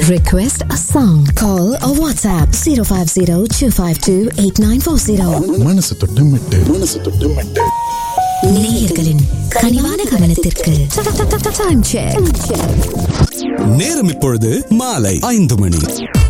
Request a song. Call or WhatsApp 050-252-8940. மனசு தொட்டு மெட்டு. நேயர்களின் கனிவான கவனத்திற்கு time check. நேரம் இப்பொழுது மாலை 5 மணி.